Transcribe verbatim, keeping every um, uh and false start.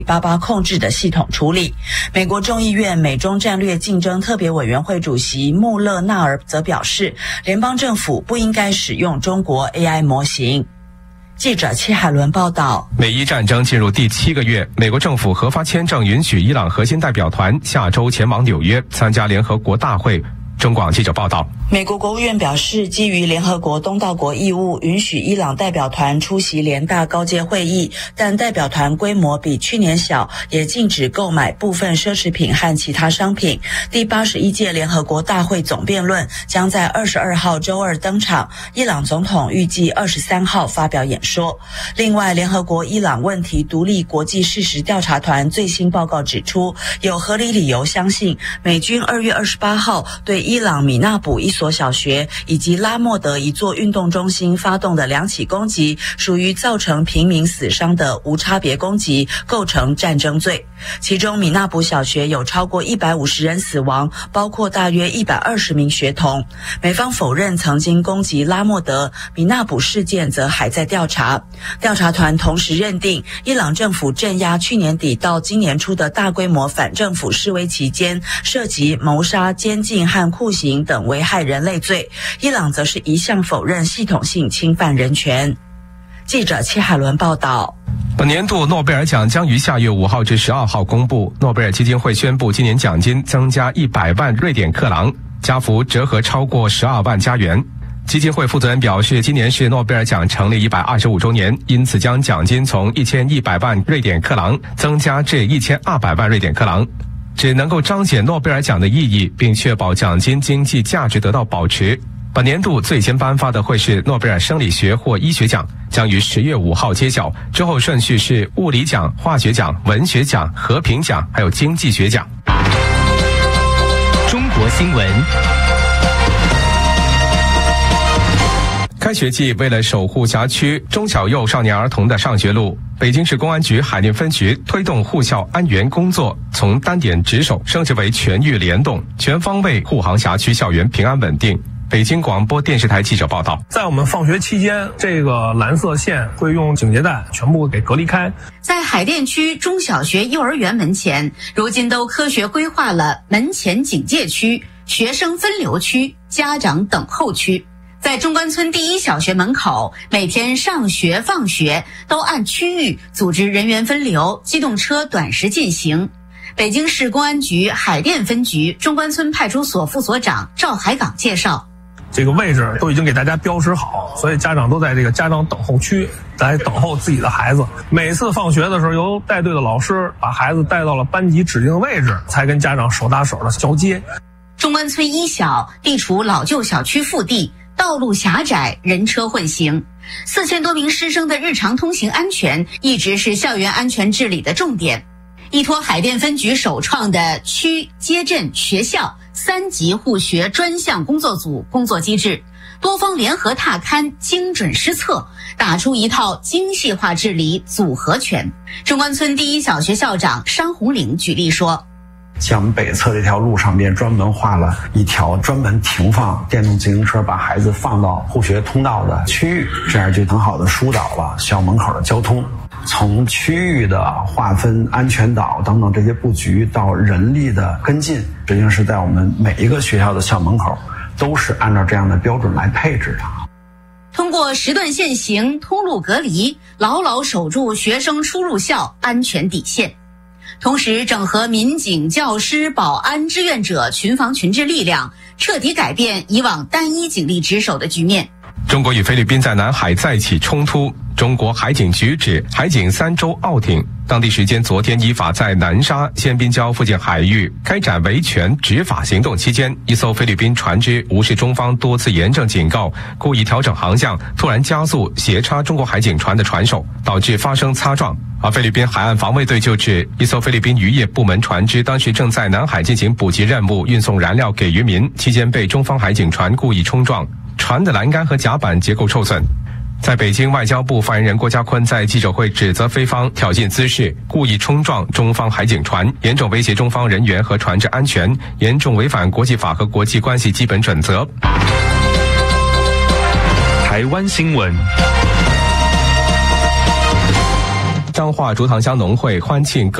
巴巴控制的系统处理。美国众议院美中战略竞争特别委员会主席穆勒纳尔则表示，联邦政府不应该使用中国 A I 模型。记者戚海伦报道， 美伊战争进入第七个月，美国政府核发签证允许伊朗核心代表团下周前往纽约参加联合国大会。中广记者报道， 美国国务院表示，基于联合国东道国义务，允许伊朗代表团出席联大高阶会议，但代表团规模比去年小，也禁止购买部分奢侈品和其他商品。第八十一届联合国大会总辩论将在二十二号周二登场，伊朗总统预计二十三号发表演说。另外，联合国伊朗问题独立国际事实调查团最新报告指出，有合理理由相信美军二月二十八号对伊朗米纳卜一所小学以及拉莫德一座运动中心发动的两起攻击，属于造成平民死伤的无差别攻击，构成战争罪。其中米纳卜小学有超过一百五十人死亡，包括大约一百二十名学童。美方否认曾经攻击拉莫德，米纳卜事件则还在调查。调查团同时认定，伊朗政府镇压去年底到今年初的大规模反政府示威期间，涉及谋杀、监禁和酷刑等危害人类罪。伊朗则是一向否认系统性侵犯人权。记者戚海伦报道。 本年度诺贝尔奖将于下月五号至十二号公布。诺贝尔基金会宣布，今年奖金增加一百万瑞典克朗，加幅折合超过十二万加元。基金会负责人表示，今年是诺贝尔奖成立一百二十五周年，因此将奖金从一千一百万瑞典克朗增加至一千二百万瑞典克朗，只能够彰显诺贝尔奖的意义，并确保奖金经济价值得到保持。本年度最先颁发的会是诺贝尔生理学或医学奖，将于十月五号揭晓，之后顺序是物理奖、化学奖、文学奖、和平奖，还有经济学奖。 中国新闻。 开学季，为了守护辖区中小幼少年儿童的上学路，北京市公安局海淀分局推动护校安园工作，从单点值守升级为全域联动，全方位护航辖区校园平安稳定。北京广播电视台记者报道， 在我们放学期间，这个蓝色线会用警戒带全部给隔离开。 在海淀区中小学、幼儿园门前，如今都科学规划了门前警戒区、学生分流区、家长等候区。在中关村第一小学门口，每天上学放学都按区域组织人员分流，机动车短时进行。北京市公安局海淀分局中关村派出所副所长赵海岗介绍， 这个位置都已经给大家标识好，所以家长都在这个家长等候区来等候自己的孩子。每次放学的时候，由带队的老师把孩子带到了班级指定的位置，才跟家长手搭手的交接。 中关村一小地处老旧小区腹地，道路狭窄，人车混行，四千多名师生的日常通行安全一直是校园安全治理的重点。依托海淀分局首创的区、街镇、学校三级护学专项工作组工作机制，多方联合踏勘，精准施策，打出一套精细化治理组合拳。中关村第一小学校长商红岭举例说， 像我们北侧这条路上边专门画了一条专门停放电动自行车把孩子放到护学通道的区域，这样就很好的疏导了校门口的交通。从区域的划分、安全岛等等这些布局到人力的跟进，实际上是在我们每一个学校的校门口都是按照这样的标准来配置的。 通过时段限行、通路隔离，牢牢守住学生出入校安全底线。同时整合民警、教师、保安、志愿者群防群治力量，彻底改变以往单一警力值守的局面。 中国与菲律宾在南海再起冲突，中国海警局指海警三艘澳艇当地时间昨天依法在南沙仙滨礁附近海域开展维权执法行动期间，一艘菲律宾船只无视中方多次严正警告，故意调整航向，突然加速斜插中国海警船的船首，导致发生擦撞。而菲律宾海岸防卫队就指，一艘菲律宾渔业部门船只当时正在南海进行补给任务，运送燃料给渔民，期间被中方海警船故意冲撞，船的栏杆和甲板结构受损。在北京，外交部发言人郭家坤在记者会指责菲方挑衅滋事，故意冲撞中方海警船，严重威胁中方人员和船只安全，严重违反国际法和国际关系基本准则。 台湾新闻。 彰化竹塘乡农会欢庆各